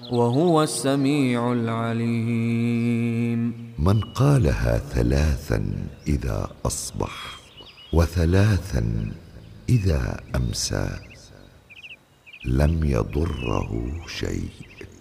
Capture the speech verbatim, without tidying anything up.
وهو السميع العليم. من قالها ثلاثا إذا أصبح وثلاثا إذا أمسى لم يضره شيء.